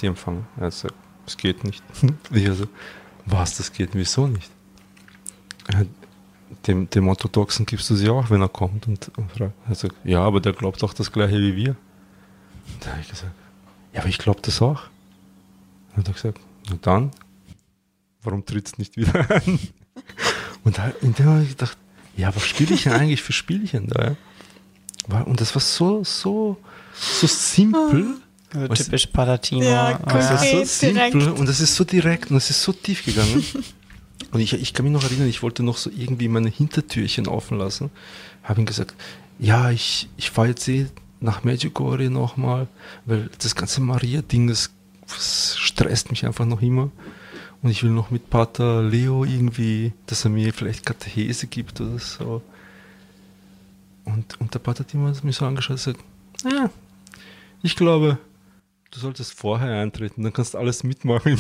die empfangen. Er sagt, es geht nicht. Ich also, was, das geht? Wieso nicht? Dem Orthodoxen gibst du sie auch, wenn er kommt und fragt. Er sagt, ja, aber der glaubt auch das Gleiche wie wir. Da habe ich gesagt, ja, aber ich glaube das auch. Und er hat gesagt, na dann, warum trittst du nicht wieder ein? Und in dem habe ich gedacht, ja, was spiele ich denn eigentlich für Spielchen da? Ja? Und das war so simpel. Also typisch Palatino. Ja, Das ist so direkt. simpel und das ist so direkt und das ist so tief gegangen. Und ich kann mich noch erinnern, ich wollte noch so irgendwie meine Hintertürchen offen lassen. Habe ihm gesagt, ja, ich fahre jetzt nach Medjugorje nochmal, weil das ganze Maria-Ding, das stresst mich einfach noch immer. Und ich will noch mit Pater Leo irgendwie, dass er mir vielleicht Katechese gibt oder so. Und der Pater Timo hat mich so angeschaut und gesagt, ja, ich glaube, du solltest vorher eintreten, dann kannst du alles mitmachen.